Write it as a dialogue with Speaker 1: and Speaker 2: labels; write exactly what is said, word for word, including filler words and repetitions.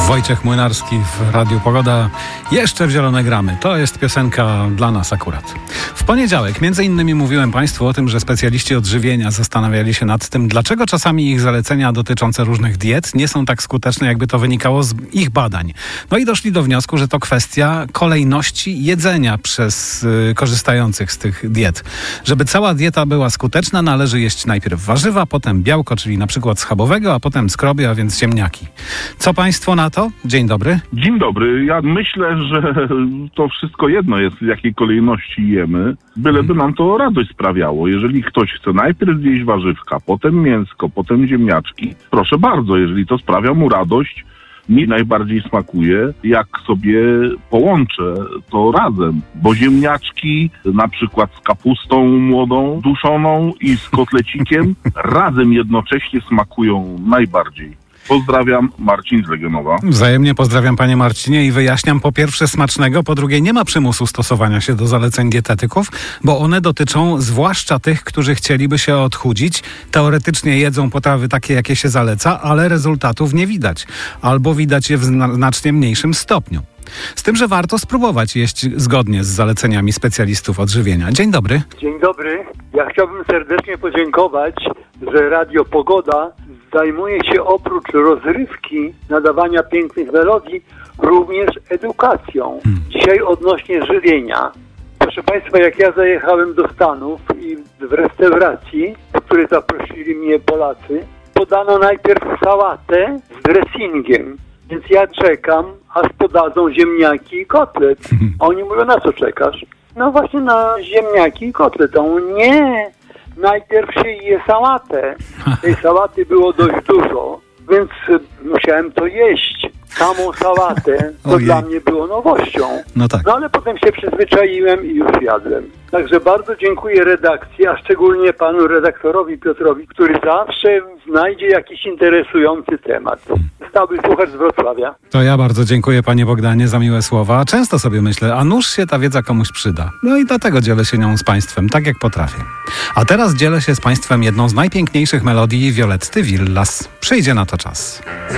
Speaker 1: Wojciech Młynarski w Radiu Pogoda. Jeszcze w zielone gramy. To jest piosenka dla nas akurat. W poniedziałek między innymi mówiłem Państwu o tym, że specjaliści odżywienia zastanawiali się nad tym, dlaczego czasami ich zalecenia dotyczące różnych diet nie są tak skuteczne, jakby to wynikało z ich badań. No i doszli do wniosku, że to kwestia kolejności jedzenia przez y, korzystających z tych diet. Żeby cała dieta była skuteczna, należy jeść najpierw warzywa, potem białko, czyli na przykład schabowego, a potem skroby, a więc ziemniaki. Co Państwo na to? Dzień dobry.
Speaker 2: Dzień dobry. Ja myślę, że to wszystko jedno jest, w jakiej kolejności jemy, byleby nam to radość sprawiało. Jeżeli ktoś chce najpierw zjeść warzywka, potem mięsko, potem ziemniaczki, proszę bardzo, jeżeli to sprawia mu radość, mi najbardziej smakuje, jak sobie połączę to razem, bo ziemniaczki na przykład z kapustą młodą, duszoną i z kotlecikiem razem jednocześnie smakują najbardziej. Pozdrawiam, Marcin z Legionowa.
Speaker 1: Wzajemnie pozdrawiam, panie Marcinie, i wyjaśniam: po pierwsze smacznego, po drugie nie ma przymusu stosowania się do zaleceń dietetyków, bo one dotyczą zwłaszcza tych, którzy chcieliby się odchudzić. Teoretycznie jedzą potrawy takie, jakie się zaleca, ale rezultatów nie widać. Albo widać je w znacznie mniejszym stopniu. Z tym, że warto spróbować jeść zgodnie z zaleceniami specjalistów odżywienia. Dzień dobry.
Speaker 3: Dzień dobry. Ja chciałbym serdecznie podziękować, że Radio Pogoda zajmuje się oprócz rozrywki, nadawania pięknych melodii, również edukacją. Hmm. Dzisiaj odnośnie żywienia. Proszę Państwa, jak ja zajechałem do Stanów i w restauracji, w której zaprosili mnie Polacy, podano najpierw sałatę z dressingiem. Więc ja czekam, aż podadzą ziemniaki i kotlet. A oni mówią: na co czekasz? No właśnie na ziemniaki i kotlet. A on: nie, najpierw się je sałatę. Tej sałaty było dość dużo, więc musiałem to jeść. Samą sałatę, to
Speaker 1: Ojej.
Speaker 3: Dla mnie było nowością.
Speaker 1: No tak.
Speaker 3: No ale potem się przyzwyczaiłem i już jadłem. Także bardzo dziękuję redakcji, a szczególnie panu redaktorowi Piotrowi, który zawsze znajdzie jakiś interesujący temat. Stały słuchacz z Wrocławia.
Speaker 1: To ja bardzo dziękuję, panie Bogdanie, za miłe słowa. Często sobie myślę, a nuż się ta wiedza komuś przyda. No i dlatego dzielę się nią z Państwem, tak jak potrafię. A teraz dzielę się z Państwem jedną z najpiękniejszych melodii Violetty Villas. Przyjdzie na to czas.